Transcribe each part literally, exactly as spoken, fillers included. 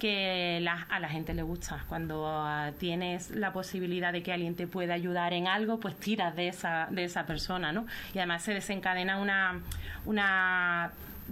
que la, a la gente le gusta. Cuando uh, tienes la posibilidad de que alguien te pueda ayudar en algo, pues tiras de esa, de esa persona, ¿no? Y además se desencadena una, una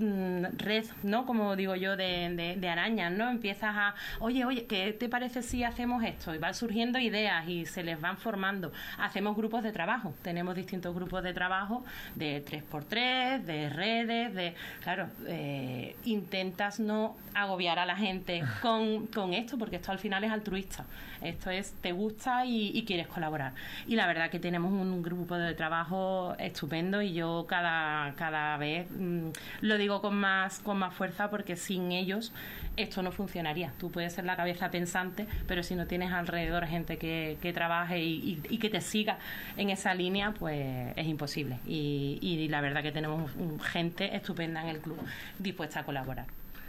red, ¿no? Como digo yo, de, de, de arañas, ¿no? Empiezas a, oye, oye, ¿qué te parece si hacemos esto? Y van surgiendo ideas y se les van formando. Hacemos grupos de trabajo, tenemos distintos grupos de trabajo de tres por tres, de redes, de... Claro, eh, intentas no agobiar a la gente con, con esto, porque esto al final es altruista. Esto es, te gusta y, y quieres colaborar. Y la verdad que tenemos un grupo de trabajo estupendo y yo cada, cada vez mmm, lo digo con más con más fuerza, porque sin ellos esto no funcionaría. Tú puedes ser la cabeza pensante, pero si no tienes alrededor gente que, que trabaje y, y, y que te siga en esa línea, pues es imposible. Y, y la verdad que tenemos gente estupenda en el club dispuesta a colaborar.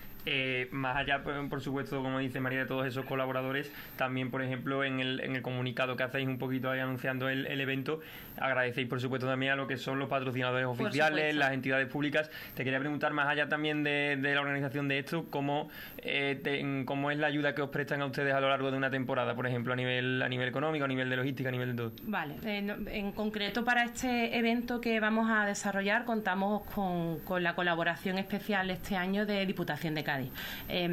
Eh, más allá, por supuesto, como dice María, de todos esos colaboradores, también, por ejemplo, en el, en el comunicado que hacéis un poquito ahí anunciando el, el evento, agradecéis, por supuesto, también a lo que son los patrocinadores oficiales, las entidades públicas. Te quería preguntar, más allá también de, de la organización de esto, ¿cómo, eh, te, cómo es la ayuda que os prestan a ustedes a lo largo de una temporada, por ejemplo, a nivel, a nivel económico, a nivel de logística, a nivel de todo? Vale, en, en concreto para este evento que vamos a desarrollar contamos con, con la colaboración especial este año de Diputación de Cádiz. Eh,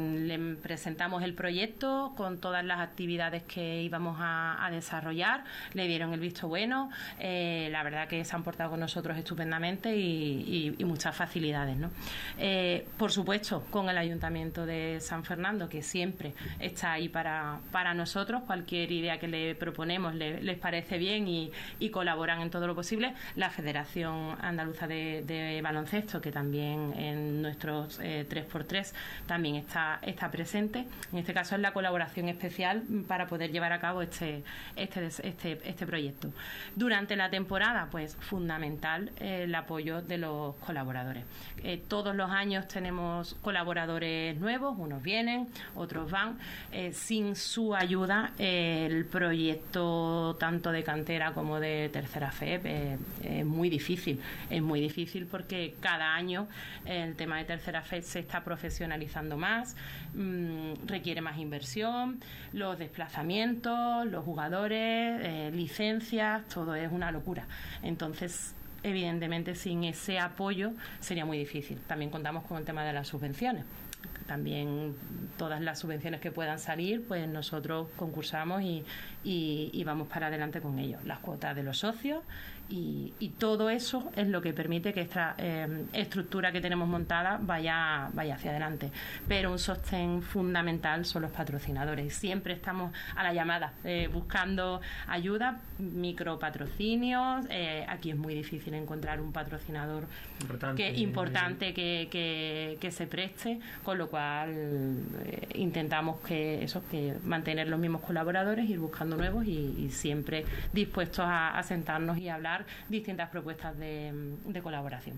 le presentamos el proyecto con todas las actividades que íbamos a, a desarrollar, le dieron el visto bueno, eh, la verdad que se han portado con nosotros estupendamente y, y, y muchas facilidades, ¿no? Eh, por supuesto, con el Ayuntamiento de San Fernando, que siempre está ahí para, para nosotros, cualquier idea que le proponemos le, les parece bien y, y colaboran en todo lo posible. La Federación Andaluza de, de Baloncesto, que también en nuestros eh, tres por tres también está, está presente. En este caso es la colaboración especial para poder llevar a cabo este, este, este, este proyecto. Durante la temporada, pues fundamental eh, el apoyo de los colaboradores. Eh, todos los años tenemos colaboradores nuevos, unos vienen, otros van. Eh, sin su ayuda, eh, el proyecto tanto de cantera como de tercera F E P eh, es muy difícil. Es muy difícil porque cada año eh, el tema de tercera F E P se está profesionalizando más, mmm, requiere más inversión, los desplazamientos, los jugadores, eh, licencias, todo es una locura. Entonces, evidentemente, sin ese apoyo sería muy difícil. También contamos con el tema de las subvenciones. También todas las subvenciones que puedan salir, pues nosotros concursamos y, y, y vamos para adelante con ellos. Las cuotas de los socios y, y todo eso es lo que permite que esta eh, estructura que tenemos montada vaya, vaya hacia adelante. Pero un sostén fundamental son los patrocinadores. Siempre estamos a la llamada, eh, buscando ayuda, micropatrocinios. Eh, aquí es muy difícil encontrar un patrocinador importante que, importante que, que, que se preste, con lo cual eh, intentamos que eso, que mantener los mismos colaboradores, ir buscando nuevos y, y siempre dispuestos a, a sentarnos y a hablar distintas propuestas de, de colaboración.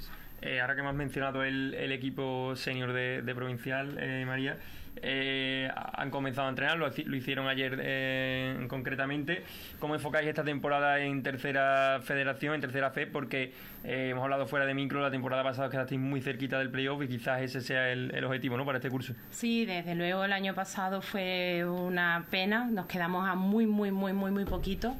Eh, ahora que me has mencionado el, el equipo senior de, de Provincial, eh, María, eh, han comenzado a entrenar, lo, lo hicieron ayer eh, concretamente. ¿Cómo enfocáis esta temporada en tercera federación, en tercera F E P? Porque eh, hemos hablado fuera de micro, la temporada pasada quedasteis muy cerquita del playoff y quizás ese sea el, el objetivo, ¿no?, para este curso. Sí, desde luego el año pasado fue una pena, nos quedamos a muy, muy, muy, muy, muy poquito.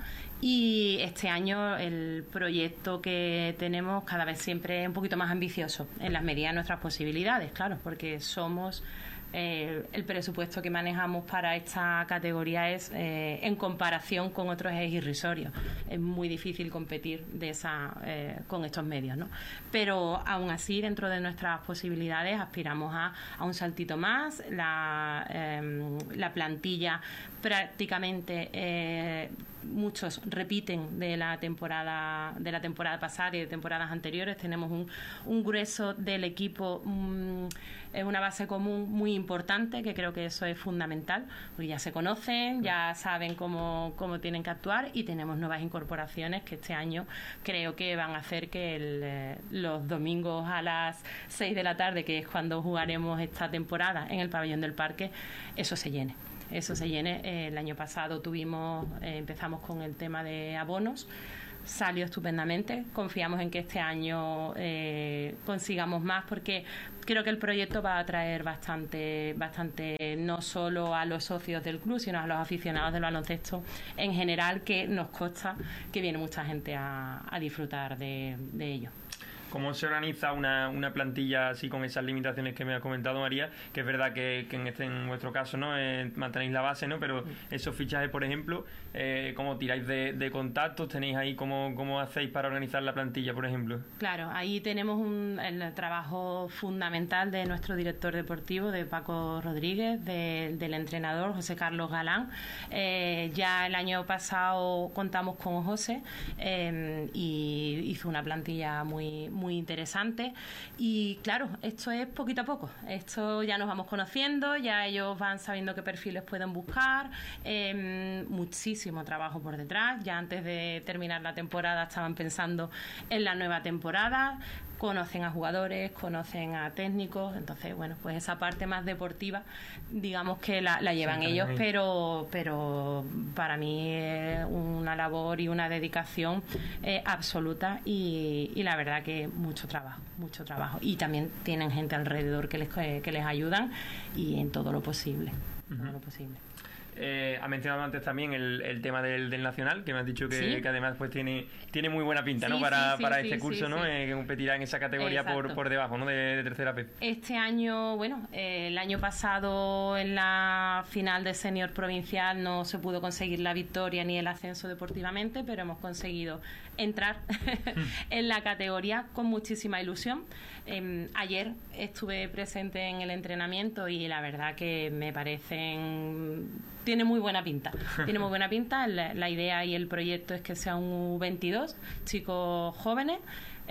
Y este año el proyecto que tenemos cada vez siempre es un poquito más ambicioso, en las medidas de nuestras posibilidades, claro, porque somos eh, el presupuesto que manejamos para esta categoría es eh, en comparación con otros es irrisorio. Es muy difícil competir de esa eh, con estos medios, ¿no? Pero aún así, dentro de nuestras posibilidades aspiramos a, a un saltito más. La, eh, la plantilla prácticamente eh, muchos repiten de la temporada de la temporada pasada y de temporadas anteriores. Tenemos un, un grueso del equipo, um, es una base común muy importante, que creo que eso es fundamental, porque ya se conocen, ya saben cómo, cómo tienen que actuar, y tenemos nuevas incorporaciones que este año creo que van a hacer que el, eh, los domingos a las seis de la tarde, que es cuando jugaremos esta temporada en el pabellón del Parque, eso se llene. Eso se llene. El año pasado tuvimos, eh, empezamos con el tema de abonos. salió estupendamente. Confiamos en que este año eh, consigamos más, porque creo que el proyecto va a atraer bastante, bastante no solo a los socios del club, sino a los aficionados del baloncesto en general, que nos consta que viene mucha gente a, a disfrutar de, de ello. ¿Cómo se organiza una, una plantilla así con esas limitaciones que me ha comentado María? Que es verdad que, que en este en vuestro caso no eh, mantenéis la base, ¿no? Pero esos fichajes, por ejemplo, eh, ¿cómo tiráis de, de contactos? ¿Tenéis ahí cómo, cómo hacéis para organizar la plantilla, por ejemplo? Claro, ahí tenemos un, el trabajo fundamental de nuestro director deportivo, de Paco Rodríguez, de, del entrenador José Carlos Galán. Eh, ya el año pasado contamos con José eh, y hizo una plantilla muy muy interesante, y claro, esto es poquito a poco, esto ya nos vamos conociendo, ya ellos van sabiendo qué perfiles pueden buscar, eh, muchísimo trabajo por detrás, ya antes de terminar la temporada estaban pensando en la nueva temporada, conocen a jugadores, conocen a técnicos, entonces bueno, pues esa parte más deportiva digamos que la, la llevan sí, ellos, pero pero para mí es una labor y una dedicación eh, absoluta, y, y la verdad que mucho trabajo, mucho trabajo, y también tienen gente alrededor que les, que les ayudan, y en todo lo posible, uh-huh. todo lo posible. Eh, ha mencionado antes también el, el tema del, del Nacional, que me has dicho que, ¿sí? que además pues tiene tiene muy buena pinta, sí, ¿no? Para, sí, para sí, este curso, sí, ¿no? Sí. Eh, que competirá en esa categoría por, por debajo, ¿no? De, de tercera vez. Este año, bueno, eh, el año pasado en la final de senior provincial no se pudo conseguir la victoria ni el ascenso deportivamente, pero hemos conseguido entrar en la categoría con muchísima ilusión. Eh, ayer estuve presente en el entrenamiento y la verdad que me parecen... tiene muy buena pinta, tiene muy buena pinta. La, la idea y el proyecto es que sea un U veintidós, chicos jóvenes.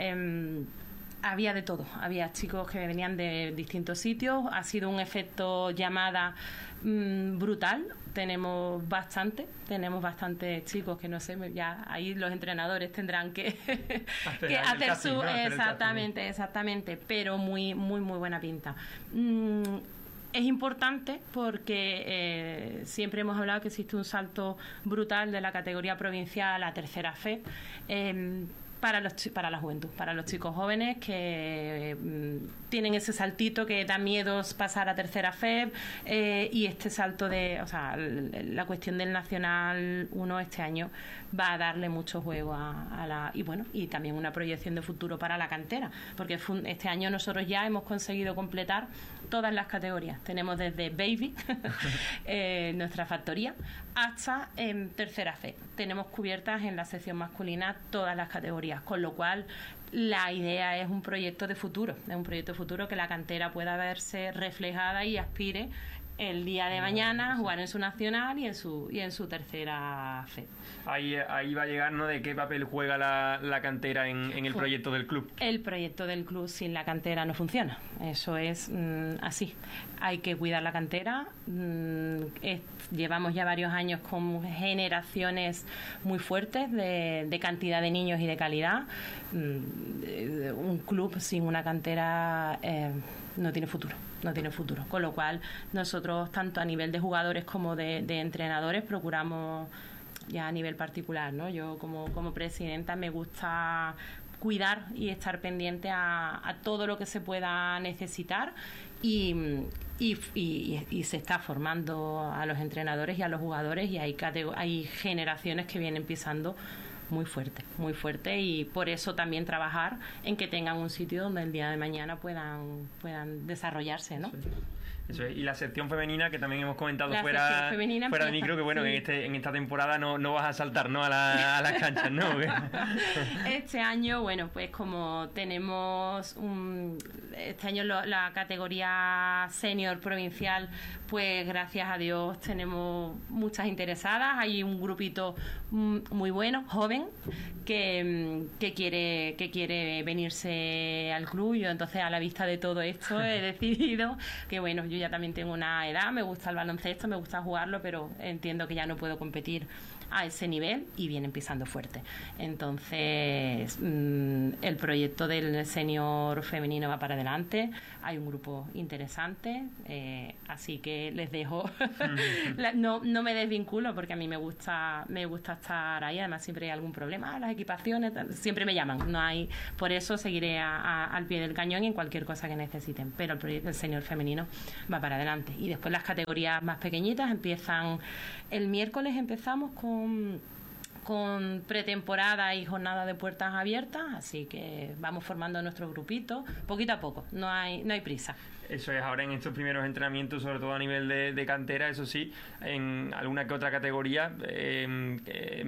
Eh, había de todo, había chicos que venían de distintos sitios, ha sido un efecto llamada mmm, brutal. Tenemos bastante, tenemos bastantes chicos que no sé, ya ahí los entrenadores tendrán que, hacer, que hacer casting, su... ¿no? Exactamente, hacer exactamente, pero muy, muy, muy buena pinta. Mm, es importante porque eh, siempre hemos hablado que existe un salto brutal de la categoría provincial a tercera fe. Eh, para los para la juventud, para los chicos jóvenes que mm, tienen ese saltito que da miedo pasar a tercera fe, eh, y este salto de, o sea, la cuestión del Nacional uno este año va a darle mucho juego a, a la, y bueno, y también una proyección de futuro para la cantera, porque este año nosotros ya hemos conseguido completar todas las categorías. Tenemos desde baby, eh, nuestra factoría, hasta en tercera fe. Tenemos cubiertas en la sección masculina todas las categorías, con lo cual la idea es un proyecto de futuro, es un proyecto de futuro que la cantera pueda verse reflejada y aspire el día de mañana jugar en su nacional y en su y en su tercera fe. Ahí, ahí va a llegar, ¿no? ¿De qué papel juega la, la cantera en, en el proyecto del club? El proyecto del club sin la cantera no funciona. Eso es mmm, así. Hay que cuidar la cantera. Mm, es, llevamos ya varios años con generaciones muy fuertes de, de cantidad de niños y de calidad. Mm, un club sin una cantera eh, no tiene futuro. no tiene futuro, con lo cual nosotros tanto a nivel de jugadores como de, de entrenadores procuramos ya a nivel particular, ¿no? Yo como, como presidenta me gusta cuidar y estar pendiente a, a todo lo que se pueda necesitar y, y, y, y se está formando a los entrenadores y a los jugadores, y hay, hay generaciones que vienen pisando muy fuerte, muy fuerte, y por eso también trabajar en que tengan un sitio donde el día de mañana puedan puedan desarrollarse, ¿no? Sí. Eso es. Y la sección femenina, que también hemos comentado la fuera, fuera de micro, que bueno, sí. en este en esta temporada no, no vas a saltar, ¿no? a, la, a las canchas, ¿no? Este año, bueno, pues como tenemos un, este año lo, la categoría senior provincial, pues gracias a Dios tenemos muchas interesadas. Hay un grupito muy bueno, joven, que, que quiere que quiere venirse al club. Yo entonces, a la vista de todo esto, he decidido que bueno, yo ya también tengo una edad, me gusta el baloncesto, me gusta jugarlo, pero entiendo que ya no puedo competir a ese nivel y vienen pisando fuerte. Entonces, mmm, el proyecto del senior femenino va para adelante, hay un grupo interesante, eh, así que les dejo, la, no, no me desvinculo porque a mí me gusta, me gusta estar ahí, además siempre hay algún problema, ah, las equipaciones, siempre me llaman, no hay, por eso seguiré a, a, al pie del cañón en cualquier cosa que necesiten, pero el proyecto del senior femenino va para adelante. Y después las categorías más pequeñitas empiezan, el miércoles empezamos con con pretemporada y jornada de puertas abiertas, así que vamos formando nuestro grupito poquito a poco, no hay no hay prisa. Eso es, ahora en estos primeros entrenamientos, sobre todo a nivel de, de cantera, eso sí, en alguna que otra categoría eh,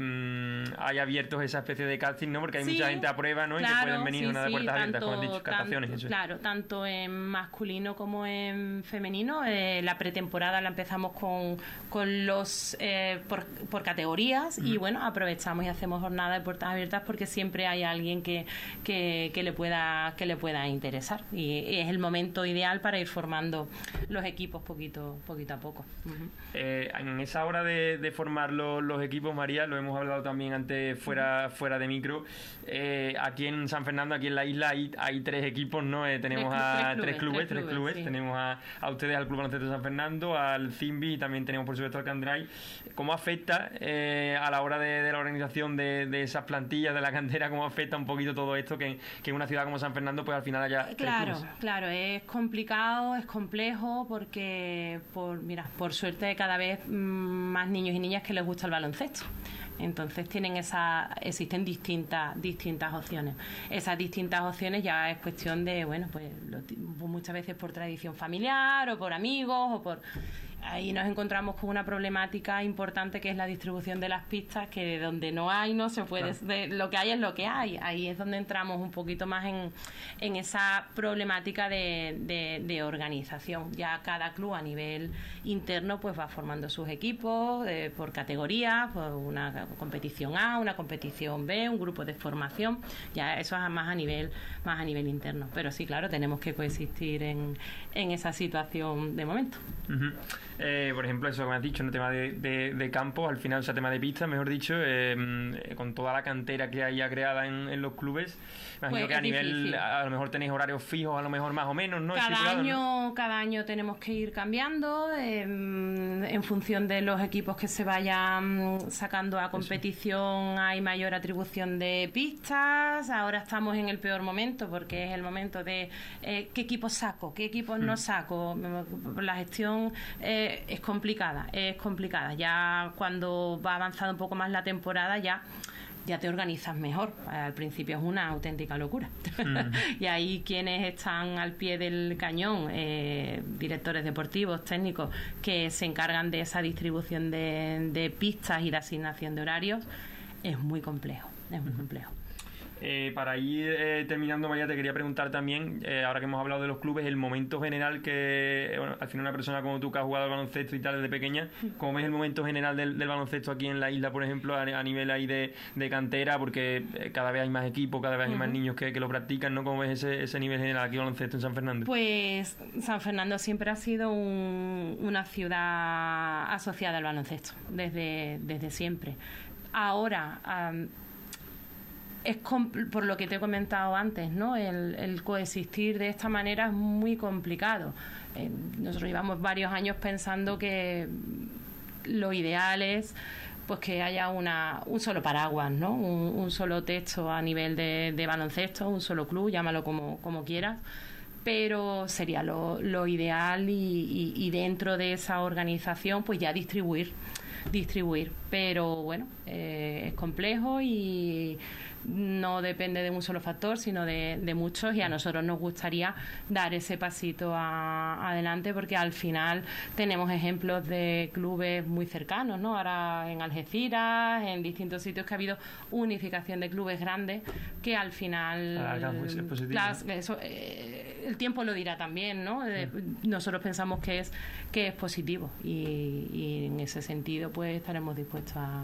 eh, hay abiertos esa especie de casting, ¿no? Porque hay sí, mucha gente a prueba, ¿no? Claro, y que pueden venir sí, una de sí, puertas tanto, abiertas, como han dicho, captaciones. Tanto, eso claro, tanto en masculino como en femenino. Eh, la pretemporada la empezamos con, con los eh, por, por categorías mm. y bueno, aprovechamos y hacemos jornada de puertas abiertas porque siempre hay alguien que, que, que le pueda que le pueda interesar y, y es el momento ideal para ir formando los equipos poquito poquito a poco. Uh-huh. Eh, en esa hora de, de formar los, los equipos, María, lo hemos hablado también antes fuera uh-huh. fuera de micro, eh, aquí en San Fernando, aquí en la isla hay, hay tres equipos, ¿no? Eh, tenemos tres, a tres clubes, tres clubes, tres clubes, clubes. Sí. Tenemos a, a ustedes, al Club Baloncesto de San Fernando, al Zimbi y también tenemos por supuesto al Candray. ¿Cómo afecta eh, a la hora de, de la organización de, de esas plantillas de la cantera, cómo afecta un poquito todo esto que, que en una ciudad como San Fernando pues al final haya tres claro, clubes? Claro, es complicado, es complejo porque por mira, por suerte cada vez más niños y niñas que les gusta el baloncesto. Entonces tienen esa, existen distintas distintas opciones. Esas distintas opciones ya es cuestión de, bueno, pues lo, muchas veces por tradición familiar o por amigos o por ahí nos encontramos con una problemática importante que es la distribución de las pistas, que de donde no hay no se puede, claro. de, lo que hay es lo que hay. Ahí es donde entramos un poquito más en, en esa problemática de, de, de organización. Ya cada club a nivel interno pues va formando sus equipos eh, por categorías, por una competición A, una competición B, un grupo de formación. Ya eso es más a nivel más a nivel interno. Pero sí, claro, tenemos que coexistir en, en esa situación de momento. Uh-huh. Eh, por ejemplo, eso que me has dicho, en el tema de, de, de campo, al final, o sea, tema de pistas, mejor dicho, eh, con toda la cantera que hay ya creada en, en los clubes, imagino pues que a nivel, difícil. A lo mejor tenéis horarios fijos, a lo mejor más o menos, ¿no? Cada año, ¿no? Cada año tenemos que ir cambiando eh, en función de los equipos que se vayan sacando a competición. Eso. Hay mayor atribución de pistas. Ahora estamos en el peor momento porque es el momento de eh, qué equipos saco, qué equipos hmm. no saco. La gestión eh, es complicada, es complicada. Ya cuando va avanzando un poco más la temporada ya ya te organizas mejor. Al principio es una auténtica locura. Mm. Y ahí quienes están al pie del cañón, eh, directores deportivos, técnicos, que se encargan de esa distribución de, de pistas y de asignación de horarios, es muy complejo, es muy complejo. Eh, para ir eh, terminando, María, te quería preguntar también, eh, ahora que hemos hablado de los clubes, el momento general que, bueno, al final una persona como tú que has jugado al baloncesto y tal desde pequeña, ¿cómo ves el momento general del, del baloncesto aquí en la isla, por ejemplo, a, a nivel ahí de, de cantera? Porque eh, cada vez hay más equipos, cada vez hay uh-huh. más niños que, que lo practican, ¿no? ¿Cómo ves ese, ese nivel general aquí en baloncesto en San Fernando? Pues San Fernando siempre ha sido un, una ciudad asociada al baloncesto, desde, desde siempre. Ahora... Um, es compl- por lo que te he comentado antes, ¿no? El, el coexistir de esta manera es muy complicado. Eh, nosotros llevamos varios años pensando que lo ideal es pues que haya una un solo paraguas, ¿no? Un, un solo texto a nivel de, de baloncesto, un solo club, llámalo como, como quieras, pero sería lo, lo ideal y, y, y dentro de esa organización pues ya distribuir distribuir, pero bueno, eh, es complejo y no depende de un solo factor, sino de, de muchos, y a nosotros nos gustaría dar ese pasito a, adelante, porque al final tenemos ejemplos de clubes muy cercanos, ¿no? Ahora en Algeciras, en distintos sitios que ha habido unificación de clubes grandes que al final ah, pues es positivo, las, ¿no? eso, eh, el tiempo lo dirá también, ¿no? Eh, nosotros pensamos que es que es positivo y, y en ese sentido pues estaremos dispuestos a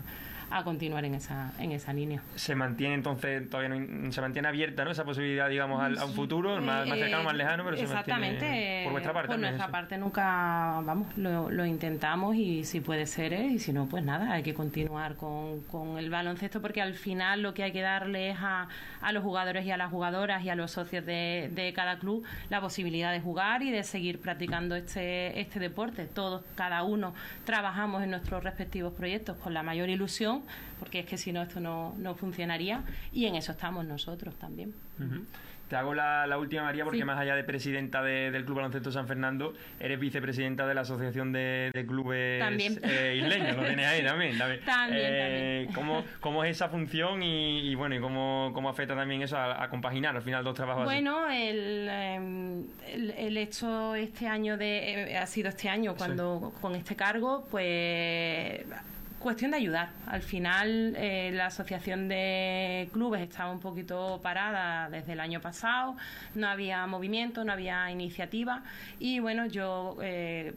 a continuar en esa en esa línea. Se mantiene entonces, todavía no, se mantiene abierta, ¿no?, esa posibilidad, digamos, al, a un futuro más, más cercano, más lejano, pero exactamente, se mantiene por vuestra parte. Por nuestra eso. parte nunca, vamos, lo, lo intentamos y si puede ser, ¿eh? Y si no, pues nada, hay que continuar con, con el baloncesto, porque al final lo que hay que darle es a, a los jugadores y a las jugadoras y a los socios de, de cada club la posibilidad de jugar y de seguir practicando este, este deporte. Todos, cada uno, trabajamos en nuestros respectivos proyectos con la mayor ilusión, porque es que si no esto no, no funcionaría, y en eso estamos nosotros también. Uh-huh. Te hago la, la última, María, porque sí. más allá de presidenta de, del Club Baloncesto San Fernando, eres vicepresidenta de la Asociación de, de Clubes eh, Isleños, lo tienes ahí también. También, también, eh, también. ¿cómo, ¿Cómo es esa función y, y bueno, y cómo, cómo afecta también eso a, a compaginar al final dos trabajos bueno, así? el, el, el hecho este año de eh, ha sido este año cuando sí. con este cargo, pues cuestión de ayudar. Al final eh, la asociación de clubes estaba un poquito parada desde el año pasado, no había movimiento, no había iniciativa y bueno, yo eh,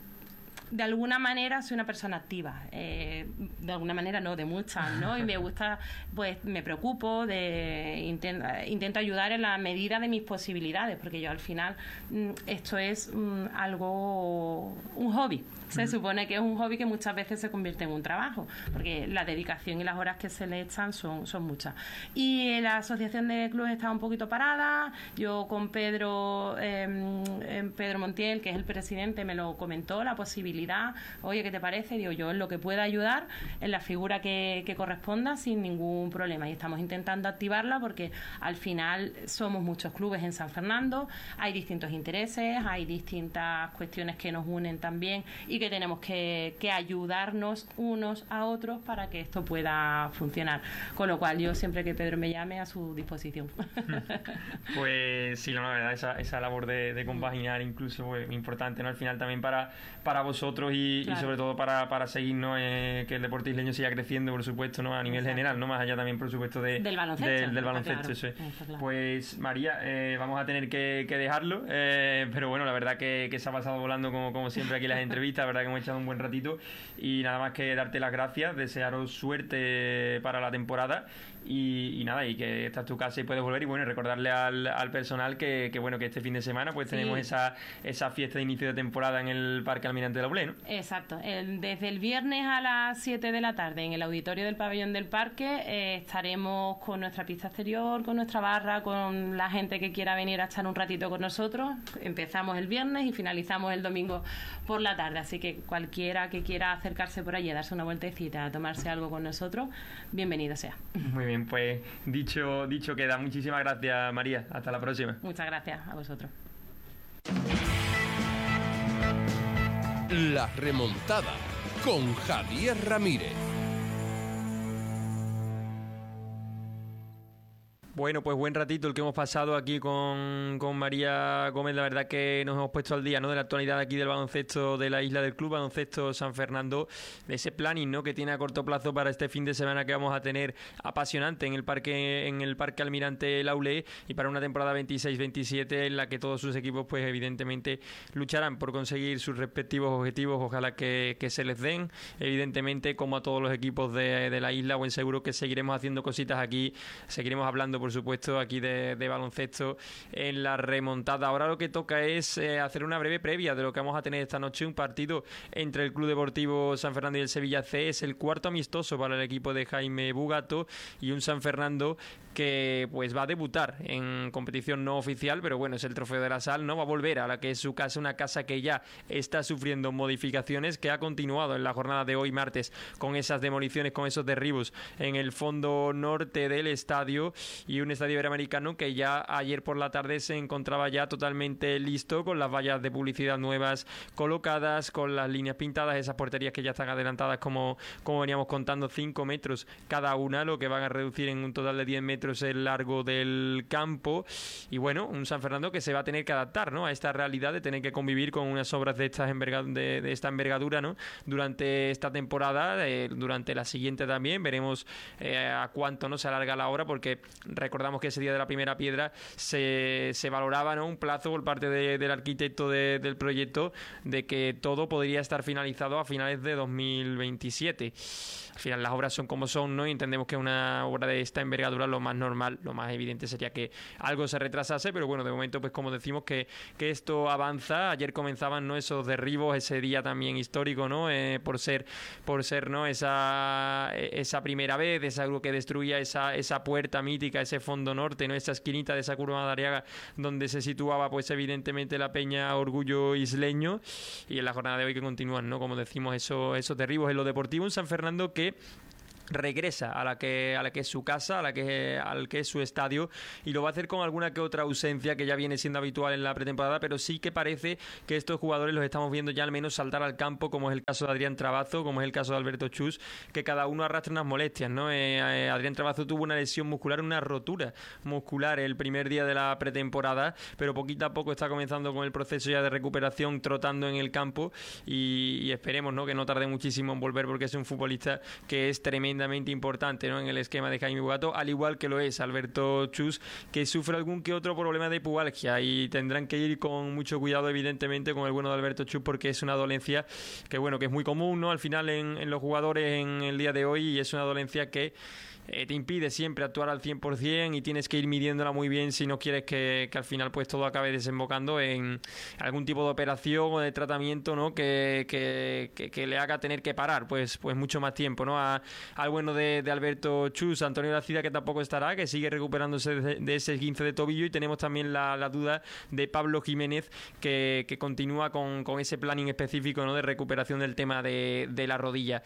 de alguna manera soy una persona activa, eh, de alguna manera no, de muchas, ¿no? Y me gusta, pues me preocupo, de intento, intento ayudar en la medida de mis posibilidades, porque yo al final esto es um, algo, un hobby. Se uh-huh. supone que es un hobby que muchas veces se convierte en un trabajo, porque la dedicación y las horas que se le echan son, son muchas. Y la asociación de clubes estaba un poquito parada, yo con Pedro, eh, Pedro Montiel, que es el presidente, me lo comentó, la posibilidad, oye, ¿qué te parece? Digo, yo en lo que pueda ayudar, en la figura que, que corresponda, sin ningún problema. Y estamos intentando activarla porque al final somos muchos clubes en San Fernando, hay distintos intereses, hay distintas cuestiones que nos unen también y que tenemos que, que ayudarnos unos a otros para que esto pueda funcionar. Con lo cual yo siempre que Pedro me llame, a su disposición. Pues sí, la verdad, esa, esa labor de, de compaginar incluso pues, importante, ¿no? Al final también para, para vosotros y, claro. y sobre todo para, para seguir, ¿no? Eh, que el deporte isleño siga creciendo, por supuesto, ¿no? A nivel Exacto. general, no más allá también, por supuesto, de, del baloncesto. De, del baloncesto claro. eso es. Claro. Pues María, eh, vamos a tener que, que dejarlo, eh, pero bueno, la verdad que, que se ha pasado volando como, como siempre aquí las entrevistas, la verdad que hemos echado un buen ratito y nada más que darte las gracias, desearos suerte para la temporada y, y nada, y que esta es tu casa y puedes volver y bueno, recordarle al, al personal que, que bueno, que este fin de semana pues sí. tenemos esa, esa fiesta de inicio de temporada en el Parque Almirante de la U L E, ¿no? Exacto, el, desde el viernes a las siete de la tarde en el auditorio del pabellón del parque eh, estaremos con nuestra pista exterior, con nuestra barra, con la gente que quiera venir a estar un ratito con nosotros. Empezamos el viernes y finalizamos el domingo por la tarde, así que cualquiera que quiera acercarse por allí a darse una vueltecita, a tomarse algo con nosotros, bienvenido sea. Muy bien, pues dicho, dicho queda. Muchísimas gracias, María. Hasta la próxima. Muchas gracias a vosotros. La remontada con Javier Ramírez. Bueno, pues buen ratito el que hemos pasado aquí con, con María Gómez. La verdad que nos hemos puesto al día, ¿no?, de la actualidad aquí del baloncesto de la isla del Club Baloncesto San Fernando, de ese planning, ¿no?, que tiene a corto plazo para este fin de semana que vamos a tener apasionante en el parque en el Parque Almirante la U L E y para una temporada veintiséis veintisiete en la que todos sus equipos pues evidentemente lucharán por conseguir sus respectivos objetivos. Ojalá que, que se les den, evidentemente, como a todos los equipos de, de la isla. Buen seguro que seguiremos haciendo cositas aquí, seguiremos hablando por supuesto aquí de, de baloncesto en la remontada. Ahora lo que toca es eh, hacer una breve previa de lo que vamos a tener esta noche, un partido entre el Club Deportivo San Fernando y el Sevilla C. Es el cuarto amistoso para el equipo de Jaime Bugato y un San Fernando que pues va a debutar en competición no oficial, pero bueno, es el Trofeo de la Sal, no va a volver a la que es su casa, una casa que ya está sufriendo modificaciones, que ha continuado en la jornada de hoy martes con esas demoliciones, con esos derribos en el fondo norte del estadio, y un estadio iberoamericano que ya ayer por la tarde se encontraba ya totalmente listo, con las vallas de publicidad nuevas colocadas, con las líneas pintadas, esas porterías que ya están adelantadas como, como veníamos contando, cinco metros cada una, lo que van a reducir en un total de diez metros el largo del campo. Y bueno, un San Fernando que se va a tener que adaptar, ¿no?, a esta realidad de tener que convivir con unas obras de, estas enverga- de, de esta envergadura, ¿no?, durante esta temporada, eh, durante la siguiente también veremos eh, a cuánto no se alarga la obra, porque recordamos que ese día de la primera piedra se, se valoraba, ¿no?, un plazo por parte de, del arquitecto de, del proyecto de que todo podría estar finalizado a finales de dos mil veintisiete. Al final las obras son como son, ¿no? Y entendemos que una obra de esta envergadura lo más normal, lo más evidente sería que algo se retrasase, pero bueno, de momento, pues como decimos, que, que esto avanza. Ayer comenzaban, ¿no?, esos derribos, ese día también histórico, ¿no?, eh, por ser, por ser, ¿no?, esa, esa primera vez, esa algo que destruía esa, esa puerta mítica, ese fondo norte, ¿no?, esa esquinita de esa curva madariaga donde se situaba, pues evidentemente, la peña Orgullo Isleño. Y en la jornada de hoy que continúan, ¿no?, como decimos, esos, esos derribos en lo deportivo, en San Fernando, que regresa a la que a la que es su casa, a la que al que es su estadio, y lo va a hacer con alguna que otra ausencia que ya viene siendo habitual en la pretemporada, pero sí que parece que estos jugadores los estamos viendo ya al menos saltar al campo, como es el caso de Adrián Trabazo, como es el caso de Alberto Chus, que cada uno arrastra unas molestias, ¿no? Eh, eh, Adrián Trabazo tuvo una lesión muscular, una rotura muscular el primer día de la pretemporada, pero poquito a poco está comenzando con el proceso ya de recuperación, trotando en el campo, y, y esperemos, ¿no?, que no tarde muchísimo en volver, porque es un futbolista que es tremendo importante, ¿no?, en el esquema de Jaime Bugato, al igual que lo es Alberto Chus, que sufre algún que otro problema de pubalgia, y tendrán que ir con mucho cuidado, evidentemente, con el bueno de Alberto Chus, porque es una dolencia que, bueno, que es muy común, ¿no?, al final en, en los jugadores en el día de hoy, y es una dolencia que Eh, te impide siempre actuar al cien por ciento, y tienes que ir midiéndola muy bien si no quieres que, que al final pues todo acabe desembocando en algún tipo de operación o de tratamiento, ¿no?, que, que, que, que le haga tener que parar pues, pues mucho más tiempo, ¿no? A, al bueno de, de Alberto Chus, Antonio Lacida, que tampoco estará, que sigue recuperándose de, de ese esguince de tobillo, y tenemos también la, la duda de Pablo Jiménez, que, que continúa con, con ese planning específico, ¿no?, de recuperación del tema de, de la rodilla.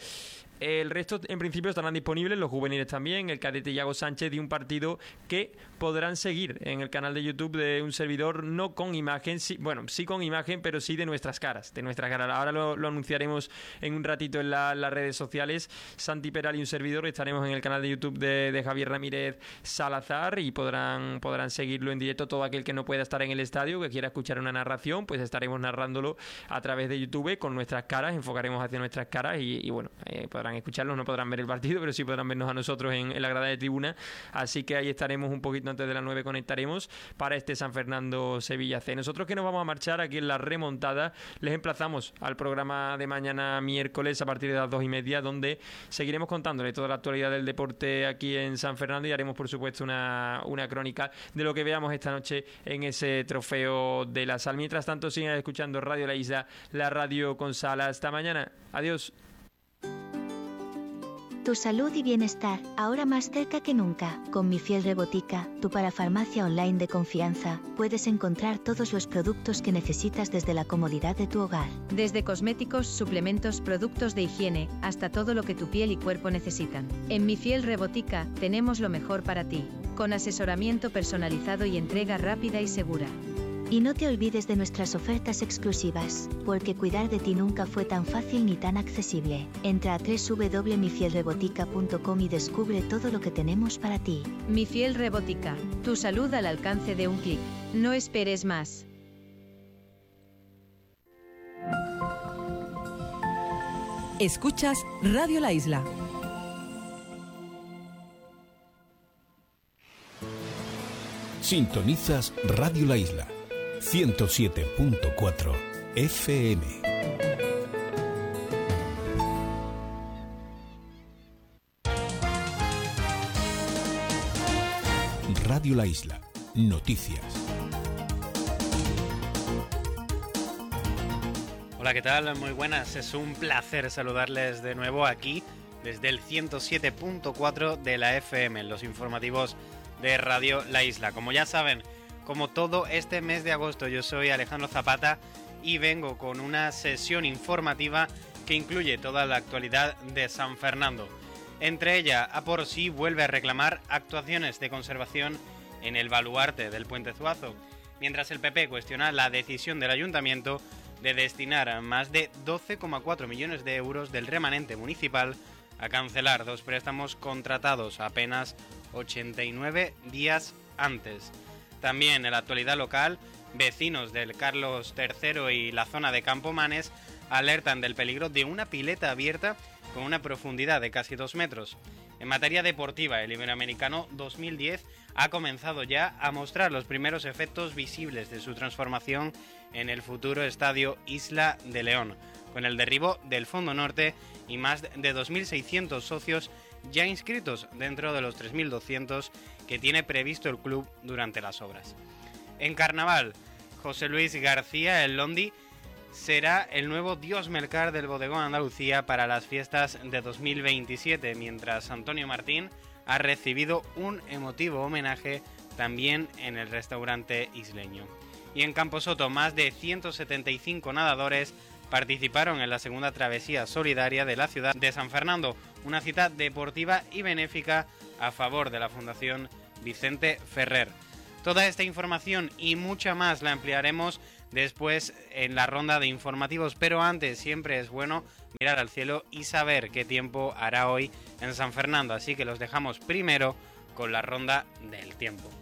El resto, en principio, estarán disponibles, los juveniles también, el cadete Iago Sánchez, de un partido que podrán seguir en el canal de YouTube de un servidor, no con imagen, sí, bueno, sí con imagen, pero sí de nuestras caras, de nuestras caras. Ahora lo, lo anunciaremos en un ratito en la, las redes sociales. Santi Peral y un servidor estaremos en el canal de YouTube de, de Javier Ramírez Salazar, y podrán, podrán seguirlo en directo. Todo aquel que no pueda estar en el estadio, que quiera escuchar una narración, pues estaremos narrándolo a través de YouTube con nuestras caras, enfocaremos hacia nuestras caras, y, y bueno, eh, podrán escucharlos, no podrán ver el partido, pero sí podrán vernos a nosotros en, en la grada de tribuna, así que ahí estaremos un poquito antes de las nueve, conectaremos para este San Fernando Sevilla C. Nosotros, que nos vamos a marchar aquí en la remontada, les emplazamos al programa de mañana miércoles a partir de las dos y media, donde seguiremos contándole toda la actualidad del deporte aquí en San Fernando, y haremos por supuesto una, una crónica de lo que veamos esta noche en ese trofeo de la Sal. Mientras tanto, sigan escuchando Radio La Isla, la radio con Sal. Hasta mañana, adiós. Tu salud y bienestar, ahora más cerca que nunca. Con Mi Fiel Rebotica, tu parafarmacia online de confianza, puedes encontrar todos los productos que necesitas desde la comodidad de tu hogar. Desde cosméticos, suplementos, productos de higiene, hasta todo lo que tu piel y cuerpo necesitan. En Mi Fiel Rebotica, tenemos lo mejor para ti, con asesoramiento personalizado y entrega rápida y segura. Y no te olvides de nuestras ofertas exclusivas, porque cuidar de ti nunca fue tan fácil ni tan accesible. Entra a doble u doble u doble u punto mi fiel rebotica punto com y descubre todo lo que tenemos para ti. Mi Fiel Rebotica, tu salud al alcance de un clic. No esperes más. Escuchas Radio La Isla. Sintonizas Radio La Isla ciento siete punto cuatro F M. Radio La Isla, noticias. Hola, ¿qué tal? Muy buenas, es un placer saludarles de nuevo aquí desde el ciento siete punto cuatro de la F M, en los informativos de Radio La Isla. Como ya saben, como todo este mes de agosto, yo soy Alejandro Zapata y vengo con una sesión informativa que incluye toda la actualidad de San Fernando. Entre ella, A por sí vuelve a reclamar actuaciones de conservación en el baluarte del Puente Zuazo, mientras el P P cuestiona la decisión del Ayuntamiento de destinar más de doce coma cuatro millones de euros del remanente municipal a cancelar dos préstamos contratados apenas ochenta y nueve días antes. También en la actualidad local, vecinos del Carlos tercero y la zona de Campomanes alertan del peligro de una pileta abierta con una profundidad de casi dos metros. En materia deportiva, el Iberoamericano dos mil diez ha comenzado ya a mostrar los primeros efectos visibles de su transformación en el futuro estadio Isla de León, con el derribo del Fondo Norte y más de dos mil seiscientos socios ya inscritos dentro de los tres mil doscientos que tiene previsto el club durante las obras. En carnaval, José Luis García, el Londi, será el nuevo dios Melcar del Bodegón Andalucía para las fiestas de dos mil veintisiete, mientras Antonio Martín ha recibido un emotivo homenaje también en el restaurante isleño. Y en Camposoto, más de ciento setenta y cinco nadadores participaron en la segunda travesía solidaria de la ciudad de San Fernando, una cita deportiva y benéfica a favor de la Fundación Vicente Ferrer. Toda esta información y mucha más la ampliaremos después en la ronda de informativos, pero antes siempre es bueno mirar al cielo y saber qué tiempo hará hoy en San Fernando, así que los dejamos primero con la ronda del tiempo.